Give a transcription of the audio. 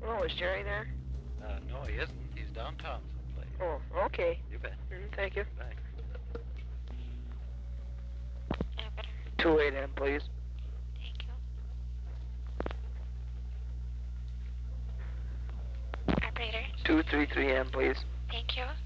Oh, is Jerry there? No, he isn't. He's downtown someplace. Oh, okay. You bet. Thank you. Thanks. 28M, please. Thank you. Operator. 233M, please. Thank you.